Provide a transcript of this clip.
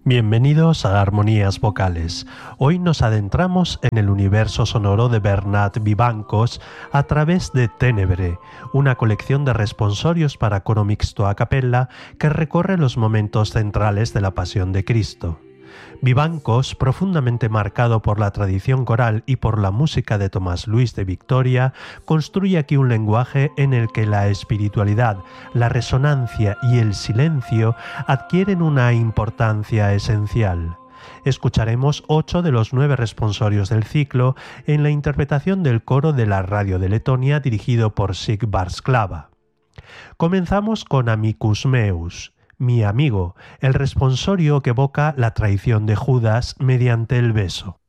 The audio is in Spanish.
Bienvenidos a Armonías Vocales. Hoy nos adentramos en el universo sonoro de Bernat Vivancos a través de Ténebre, una colección de responsorios para coro mixto a capella que recorre los momentos centrales de la Pasión de Cristo. Vivancos, profundamente marcado por la tradición coral y por la música de Tomás Luis de Victoria, construye aquí un lenguaje en el que la espiritualidad, la resonancia y el silencio adquieren una importancia esencial. Escucharemos 8 de los 9 responsorios del ciclo en la interpretación del coro de la radio de Letonia dirigido por Sig Barsklava. Comenzamos con Amicus Meus, mi amigo, el responsorio que evoca la traición de Judas mediante el beso.